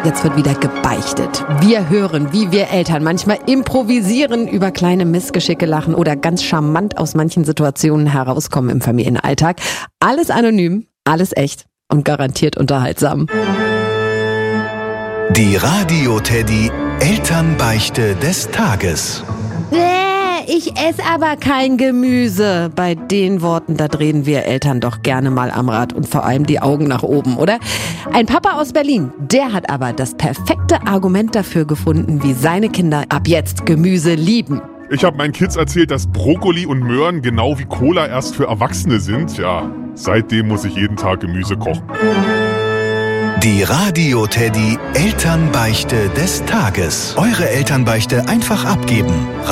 Jetzt wird wieder gebeichtet. Wir hören, wie wir Eltern manchmal improvisieren, über kleine Missgeschicke lachen oder ganz charmant aus manchen Situationen herauskommen im Familienalltag. Alles anonym, alles echt und garantiert unterhaltsam. Die Radio-Teddy Elternbeichte des Tages. Ich esse aber kein Gemüse. Bei den Worten, da drehen wir Eltern doch gerne mal am Rad und vor allem die Augen nach oben, oder? Ein Papa aus Berlin, der hat aber das perfekte Argument dafür gefunden, wie seine Kinder ab jetzt Gemüse lieben. Ich habe meinen Kids erzählt, dass Brokkoli und Möhren genau wie Cola erst für Erwachsene sind. Ja, seitdem muss ich jeden Tag Gemüse kochen. Die Radio-Teddy Elternbeichte des Tages. Eure Elternbeichte einfach abgeben.